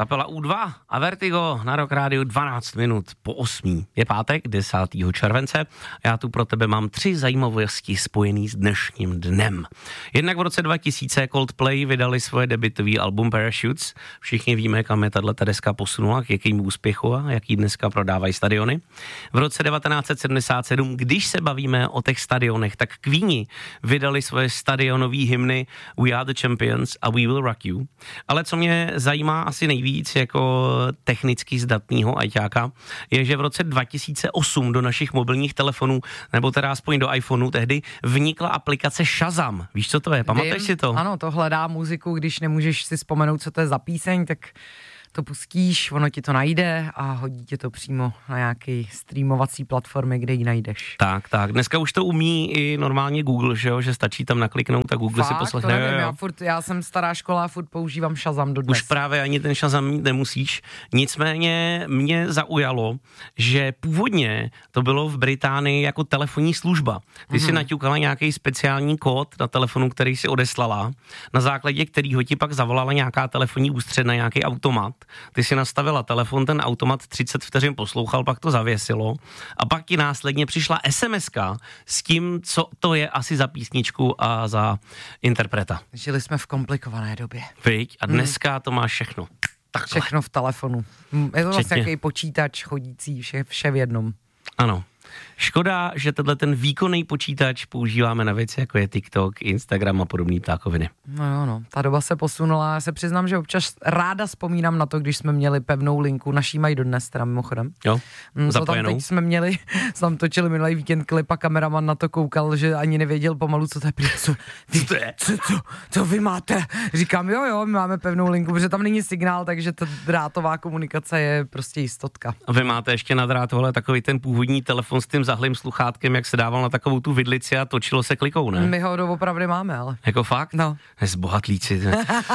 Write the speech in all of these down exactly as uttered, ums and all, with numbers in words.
Kapela U dva a Vertigo na Rock Rádiu dvanáct minut po osmí. Je pátek, desátého července. Já tu pro tebe mám tři zajímavosti spojený s dnešním dnem. Jednak v roce dva tisíce Coldplay vydali svoje debutový album Parachutes. Všichni víme, kam je tato deska posunula, k jakému úspěchu a jaký dneska prodávají stadiony. V roce devatenáct set sedmdesát sedm, když se bavíme o těch stadionech, tak Queeni vydali svoje stadionové hymny We Are the Champions a We Will Rock You. Ale co mě zajímá asi nejvíc jako technicky zdatného ajťáka, je, že v roce dva tisíce osm do našich mobilních telefonů, nebo teda aspoň do iPhoneu tehdy, vnikla aplikace Shazam. Víš, co to je? Pamatuješ si to? Ano, to hledá muziku, když nemůžeš si vzpomenout, co to je za píseň, tak to pustíš, ono ti to najde a hodí tě to přímo na nějaký streamovací platformy, kde ji najdeš. Tak, tak. Dneska už to umí i normálně Google, že jo? Že stačí tam nakliknout a Google Fakt, si poslechne. To nevím, já, furt, já jsem stará škola a furt používám Shazam dodnes. Už právě ani ten Shazam mít nemusíš. Nicméně mě zaujalo, že původně to bylo v Británii jako telefonní služba. Ty mm-hmm. si naťukala nějaký speciální kód na telefonu, který si odeslala, na základě kterého ti pak zavolala nějaká telefonní ústředna, nějaký automat. Ty si nastavila telefon, ten automat třicet vteřin poslouchal, pak to zavěsilo a pak ti následně přišla esemeska s tím, co to je asi za písničku a za interpreta. Žili jsme v komplikované době. Viď? A dneska hmm. to máš všechno. Takhle. Všechno v telefonu. Je to vlastně jaký počítač chodící, vše, vše v jednom. Ano. Škoda, že tenhle ten výkonný počítač používáme na věci, jako je TikTok, Instagram a podobný ptákoviny. No jo, no, ta doba se posunula. Já se přiznám, že občas ráda vzpomínám na to, když jsme měli pevnou linku, naší mají dodnes, teda mimochodem. Jo, zapojenou. Tam teď jsme měli, tam točili minulý víkend klip a kameraman na to koukal, že ani nevěděl pomalu, co to je. Co, co to je? Co, co, co vy máte? Říkám, jo, jo, my máme pevnou linku, protože tam není signál, takže ta drátová komunikace je prostě jistotka. A vy máte ještě na drátohle takový ten původní telefon s tím zahlým sluchátkem, jak se dával na takovou tu vidlici a točilo se klikou, ne? My ho doopravdy máme, ale. Jako fakt? No. Zbohatlíci.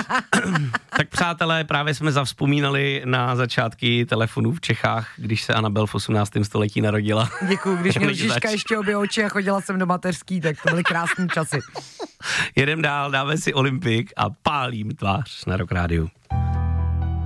Tak přátelé, právě jsme zavzpomínali na začátky telefonů v Čechách, když se Anabel v osmnáctém století narodila. Děkuju, když měl Žižka ještě obě oči a chodila jsem do mateřský, tak to byly krásný časy. Jedem dál, dáme si Olympik a pálím tvář na Rock Rádiu.